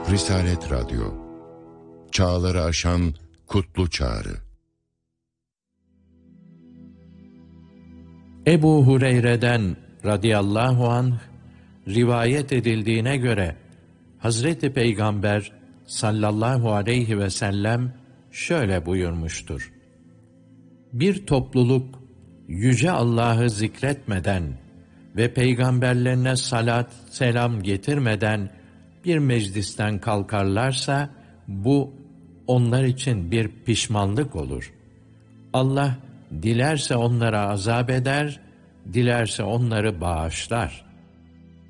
Risalet Radyo, çağları aşan kutlu çağrı. Ebu Hureyre'den radıyallahu anh rivayet edildiğine göre Hazreti Peygamber sallallahu aleyhi ve sellem şöyle buyurmuştur: Bir topluluk yüce Allah'ı zikretmeden ve peygamberlerine salat selam getirmeden bir meclisten kalkarlarsa bu onlar için bir pişmanlık olur. Allah dilerse onlara azap eder, dilerse onları bağışlar.